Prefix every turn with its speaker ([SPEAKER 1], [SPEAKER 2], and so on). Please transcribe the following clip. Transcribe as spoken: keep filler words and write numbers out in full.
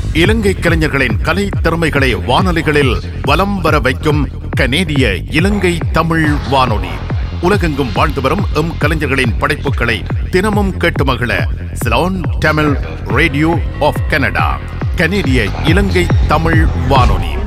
[SPEAKER 1] இலங்கை கலைஞர்களின் கலை திறமைகளை வானொலிகளில் வலம் வர வைக்கும் கனேடிய இலங்கை தமிழ் வானொலி. உலகெங்கும் வாழ்ந்து வரும் எம் கலைஞர்களின் படைப்புகளை தினமும் கேட்டு மகிழ Ceylon Tamil radio of Canada, கனேடிய இலங்கை தமிழ் வானொலி.